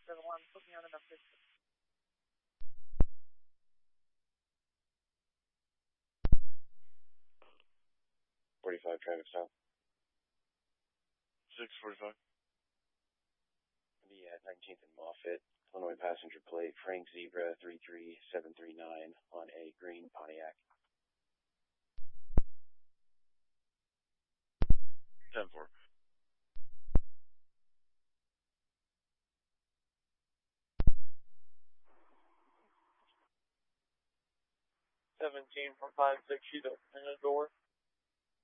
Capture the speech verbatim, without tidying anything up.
seven one, put me on enough distance. forty-five, traffic stop. six forty-five. The uh, nineteenth and Moffett, Illinois passenger plate, Frank Zebra three three seven three nine on a green Pontiac. ten four. seventeen from five six, she's opening the door.